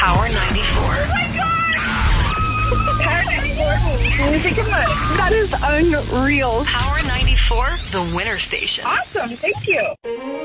Power 94. Power 94 music and money. That is unreal. Power 94, the winner station. Awesome. Thank you.